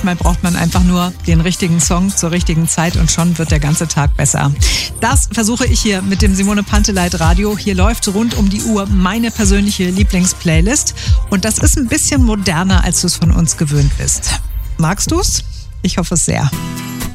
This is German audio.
manchmal braucht man einfach nur den richtigen Song zur richtigen Zeit und schon wird der ganze Tag besser. Das versuche ich hier mit dem Simone Panteleit Radio. Hier läuft rund um die Uhr meine persönliche Lieblingsplaylist und das ist ein bisschen moderner, als du es von uns gewöhnt bist. Magst du's? Ich hoffe es sehr.